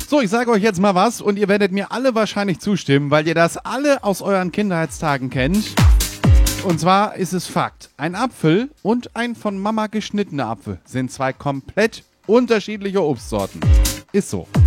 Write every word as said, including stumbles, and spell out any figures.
So, ich sage euch jetzt mal was und ihr werdet mir alle wahrscheinlich zustimmen, weil ihr das alle aus euren Kindheitstagen kennt. Und zwar ist es Fakt. Ein Apfel und ein von Mama geschnittener Apfel sind zwei komplett unterschiedliche Obstsorten. Ist so.